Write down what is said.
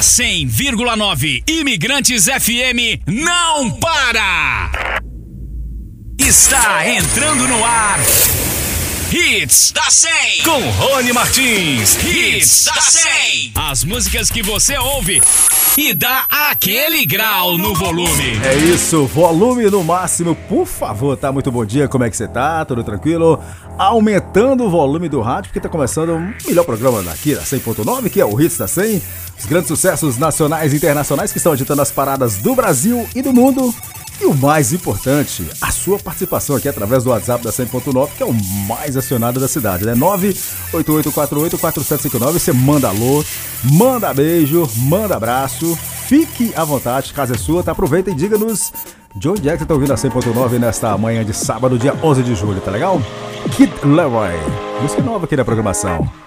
100,9 Imigrantes FM não para! Está entrando no ar Hits da 100 com Rony Martins. Hits da 100. As músicas que você ouve e dá aquele grau no volume. É isso, volume no máximo, por favor, tá? Muito bom dia, como é que você tá? Tudo tranquilo? Aumentando o volume do rádio, porque tá começando o melhor programa daqui da 100.9, que é o Hits da 100. Os grandes sucessos nacionais e internacionais que estão agitando as paradas do Brasil e do mundo. E o mais importante, a sua participação aqui através do WhatsApp da 100.9, que é o mais acionado da cidade, né? 988484759, você manda alô, manda beijo, manda abraço, fique à vontade, casa é sua, tá? Aproveita e diga-nos de onde é que você tá ouvindo a 100.9 nesta manhã de sábado, dia 11 de julho, tá legal? Kid Leroy, música nova aqui na programação.